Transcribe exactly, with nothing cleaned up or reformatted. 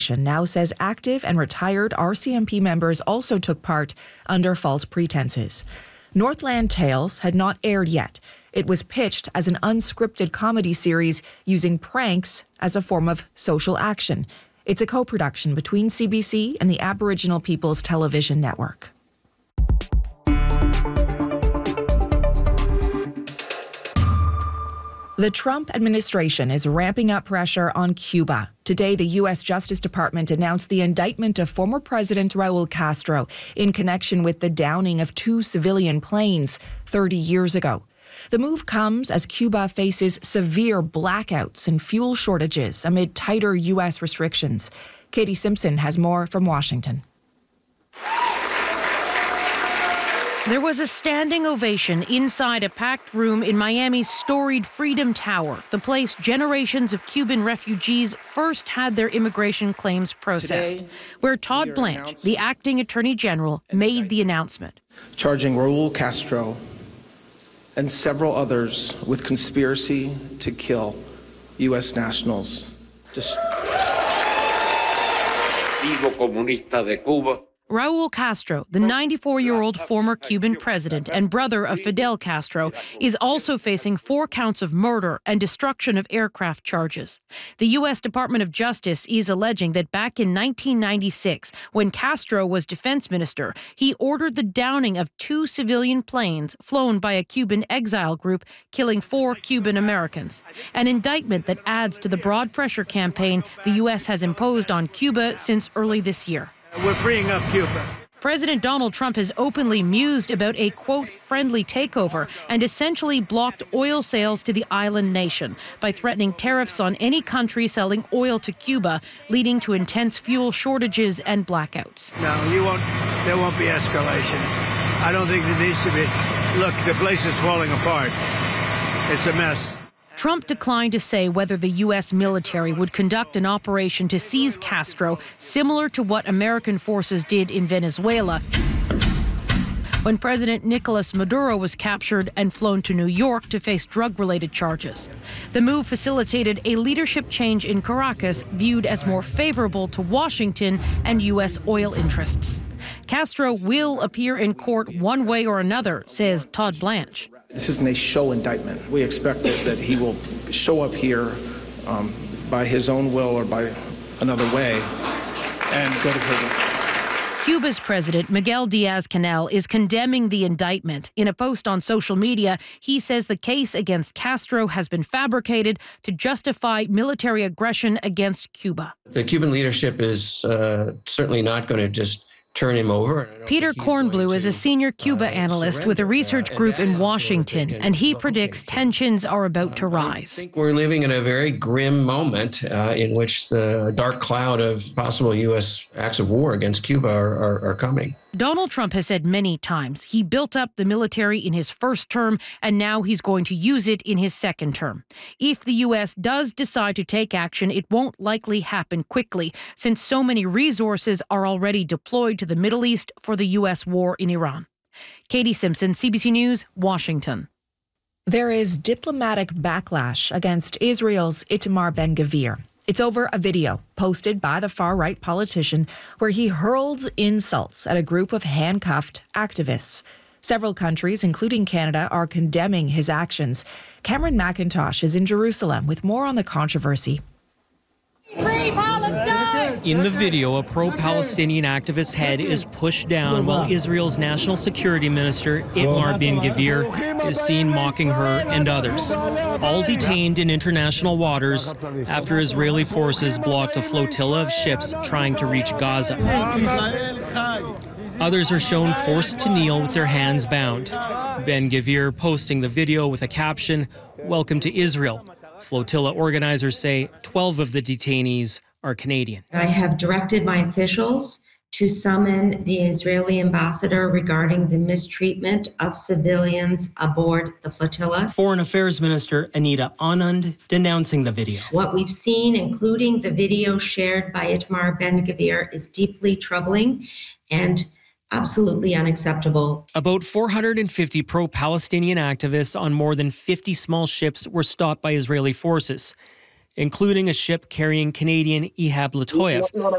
now says active and retired R C M P members also took part under false pretenses. Northland Tales had not aired yet. It was pitched as an unscripted comedy series using pranks as a form of social action. It's a co-production between C B C and the Aboriginal People's Television Network. The Trump administration is ramping up pressure on Cuba. Today, the U S Justice Department announced the indictment of former President Raul Castro in connection with the downing of two civilian planes thirty years ago. The move comes as Cuba faces severe blackouts and fuel shortages amid tighter U S restrictions. Katie Simpson has more from Washington. There was a standing ovation inside a packed room in Miami's storied Freedom Tower, the place generations of Cuban refugees first had their immigration claims processed, Today, where Todd Blanche, the acting attorney general, made the announcement. Charging Raul Castro and several others with conspiracy to kill U S nationals. Just... Partido Comunista de Cuba. Raul Castro, the ninety-four-year-old former Cuban president and brother of Fidel Castro, is also facing four counts of murder and destruction of aircraft charges. The U S Department of Justice is alleging that back in nineteen ninety-six, when Castro was defense minister, he ordered the downing of two civilian planes flown by a Cuban exile group, killing four Cuban Americans. An indictment that adds to the broad pressure campaign the U S has imposed on Cuba since early this year. We're freeing up Cuba. President Donald Trump has openly mused about a, quote, friendly takeover and essentially blocked oil sales to the island nation by threatening tariffs on any country selling oil to Cuba, leading to intense fuel shortages and blackouts. No, you won't. There won't be escalation. I don't think there needs to be. Look, the place is falling apart. It's a mess. Trump declined to say whether the U S military would conduct an operation to seize Castro, similar to what American forces did in Venezuela when President Nicolas Maduro was captured and flown to New York to face drug-related charges. The move facilitated a leadership change in Caracas viewed as more favorable to Washington and U S oil interests. Castro will appear in court one way or another, says Todd Blanche. This isn't a show indictment. We expect that, that he will show up here um, by his own will or by another way and go to prison. Cuba's president, Miguel Diaz-Canel, is condemning the indictment. In a post on social media, he says the case against Castro has been fabricated to justify military aggression against Cuba. The Cuban leadership is uh, certainly not going to just turn him over. Peter Kornblue is a senior Cuba uh, analyst with a research group in Washington, and he predicts tensions are about to rise. I think we're living in a very grim moment uh, in which the dark cloud of possible U S acts of war against Cuba are, are, are coming. Donald Trump has said many times he built up the military in his first term, and now he's going to use it in his second term. If the U S does decide to take action, it won't likely happen quickly, since so many resources are already deployed to the Middle East for the U S war in Iran. Katie Simpson, C B C News, Washington. There is diplomatic backlash against Israel's Itamar Ben-Gvir. It's over a video posted by the far-right politician where he hurls insults at a group of handcuffed activists. Several countries, including Canada, are condemning his actions. Cameron McIntosh is in Jerusalem with more on the controversy. Free Palestine! In the video, a pro-Palestinian activist's head is pushed down while Israel's National Security Minister, Itamar Ben-Gvir, is seen mocking her and others. All detained in international waters after Israeli forces blocked a flotilla of ships trying to reach Gaza. Others are shown forced to kneel with their hands bound. Ben-Gvir posting the video with a caption, "Welcome to Israel." Flotilla organizers say twelve of the detainees are Canadian. I have directed my officials to summon the Israeli ambassador regarding the mistreatment of civilians aboard the flotilla. Foreign Affairs Minister Anita Anand denouncing the video. What we've seen, including the video shared by Itamar Ben-Gvir, is deeply troubling and absolutely unacceptable. About four hundred fifty pro-Palestinian activists on more than fifty small ships were stopped by Israeli forces, including a ship carrying Canadian Ihab Latoyev,